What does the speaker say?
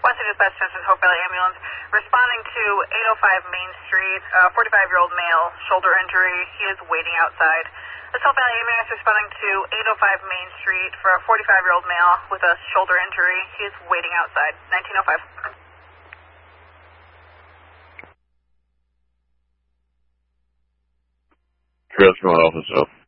Western Dispatch, this is Hope Valley Ambulance. Responding to 805 Main Street, 45-year-old male, shoulder injury. He is waiting outside. This Hope Valley Ambulance responding to 805 Main Street for a 45-year-old male with a shoulder injury. He is waiting outside. 1905. Transcon officer.